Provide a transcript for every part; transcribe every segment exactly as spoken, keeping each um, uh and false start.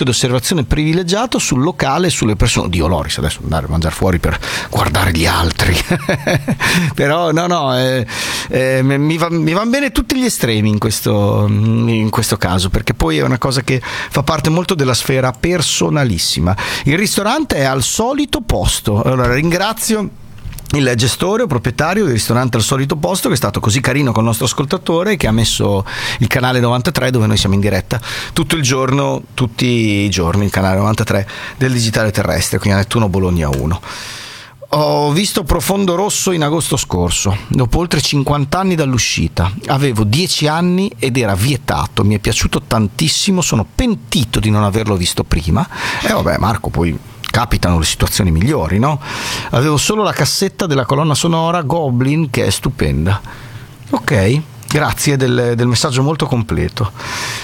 punto di osservazione privilegiato sul locale e sulle persone. Dio Loris, adesso andare a mangiare fuori per guardare gli altri. Però no no eh, eh, mi, va, mi vanno bene tutti gli estremi in questo, in questo caso, perché poi è una cosa che fa parte molto della sfera personalissima. Il ristorante è al solito posto. Allora ringrazio il gestore o proprietario del ristorante al solito posto, che è stato così carino con il nostro ascoltatore, che ha messo il canale novantatré, dove noi siamo in diretta tutto il giorno, tutti i giorni, il canale novantatré del digitale terrestre, quindi a Nettuno Bologna uno. Ho visto Profondo Rosso in agosto scorso, dopo oltre cinquanta anni dall'uscita. Avevo dieci anni ed era vietato, mi è piaciuto tantissimo, sono pentito di non averlo visto prima. E vabbè, Marco, poi capitano le situazioni migliori, no? Avevo solo la cassetta della colonna sonora Goblin, che è stupenda. Ok, grazie del, del messaggio molto completo.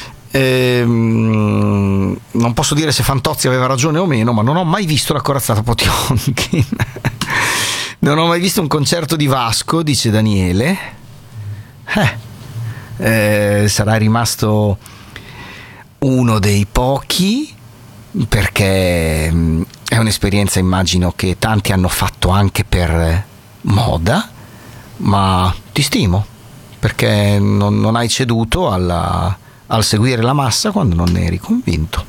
Ehm, non posso dire se Fantozzi aveva ragione o meno, ma non ho mai visto la corazzata Potionkin. Non ho mai visto un concerto di Vasco, dice Daniele. Eh, eh, sarà rimasto uno dei pochi, perché è un'esperienza, immagino, che tanti hanno fatto anche per moda, ma ti stimo perché non, non hai ceduto alla, al seguire la massa quando non ne eri convinto.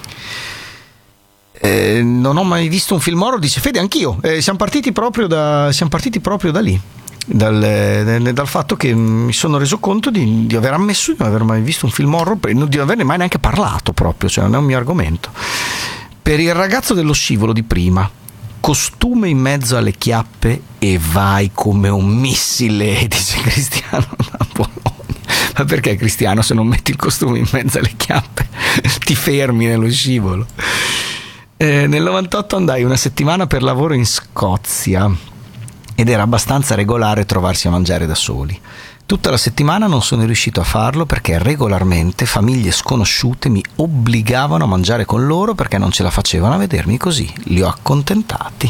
Eh, non ho mai visto un film horror, dice Fede, anch'io. Eh, siamo partiti proprio da siamo partiti proprio da lì, dal, dal, dal fatto che mi sono reso conto di, di aver ammesso di non aver mai visto un film horror, di non averne mai neanche parlato proprio, cioè non è un mio argomento. Per il ragazzo dello scivolo di prima, costume in mezzo alle chiappe e vai come un missile, dice Cristiano da Bologna. Ma perché, Cristiano, se non metti il costume in mezzo alle chiappe ti fermi nello scivolo? Eh, nel novantotto andai una settimana per lavoro in Scozia ed era abbastanza regolare trovarsi a mangiare da soli. Tutta la settimana non sono riuscito a farlo perché regolarmente famiglie sconosciute mi obbligavano a mangiare con loro perché non ce la facevano a vedermi così. Li ho accontentati.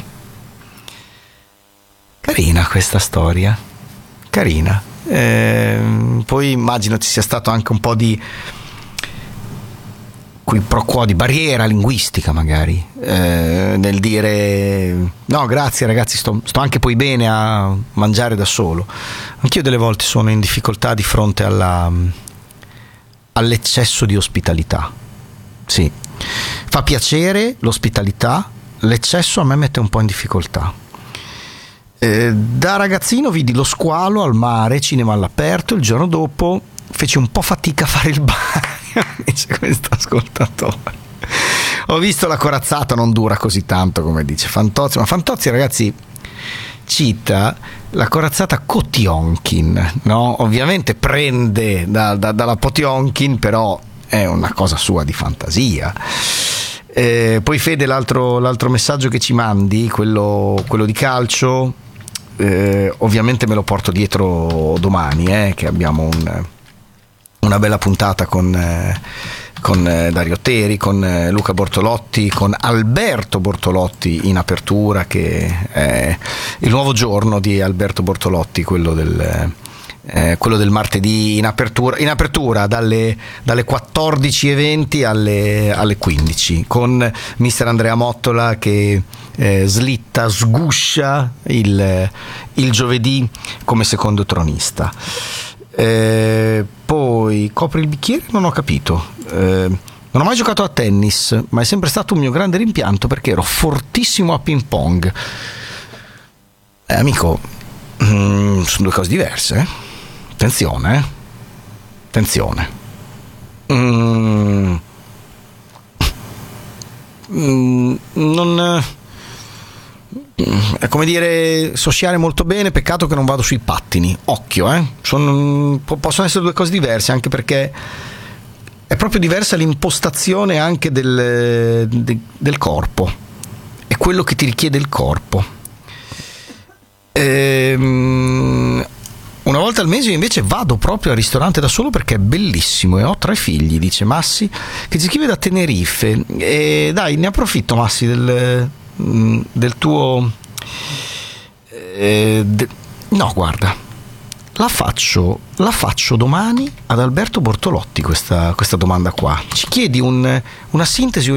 Carina questa storia, carina. Eh, poi immagino ci sia stato anche un po' di qui pro quo, di barriera linguistica magari, eh, nel dire no grazie ragazzi, sto, sto anche poi bene a mangiare da solo. Anch'io delle volte sono in difficoltà di fronte alla, all'eccesso di ospitalità. Sì, fa piacere l'ospitalità, l'eccesso a me mette un po' in difficoltà. Eh, da ragazzino vidi Lo squalo al mare, cinema all'aperto. Il giorno dopo feci un po' fatica a fare il bagno, dice questo ascoltatore. Ho visto La corazzata, non dura così tanto come dice Fantozzi, ma Fantozzi, ragazzi, cita la corazzata Kotionkin, no? Ovviamente prende da, da, dalla Potionkin, però è una cosa sua di fantasia. Eh, poi Fede, l'altro, l'altro messaggio che ci mandi, quello, quello di calcio, eh, ovviamente me lo porto dietro domani, eh, che abbiamo un una bella puntata con, eh, con eh, Dario Teri, con eh, Luca Bortolotti, con Alberto Bortolotti in apertura, che è il nuovo giorno di Alberto Bortolotti, quello del, eh, quello del martedì in apertura, in apertura dalle, dalle quattordici e venti alle, alle quindici, con mister Andrea Mottola che eh, slitta, sguscia il, il giovedì come secondo tronista. Eh, poi copri il bicchiere, non ho capito. Eh, non ho mai giocato a tennis, ma è sempre stato un mio grande rimpianto perché ero fortissimo a ping pong. Eh, amico, mm, sono due cose diverse. Eh? Attenzione, eh? Attenzione. Mm, mm, non. È come dire, so sciare molto bene, peccato che non vado sui pattini. Occhio, eh? Sono, possono essere due cose diverse, anche perché è proprio diversa l'impostazione anche del, de, del corpo. È quello che ti richiede il corpo. Ehm, una volta al mese io invece vado proprio al ristorante da solo perché è bellissimo e ho tre figli, dice Massi, che ci scrive da Tenerife. E dai, ne approfitto, Massi, del... del tuo eh, de, no guarda la faccio la faccio domani ad Alberto Bortolotti questa, questa domanda qua. Ci chiedi un, una sintesi,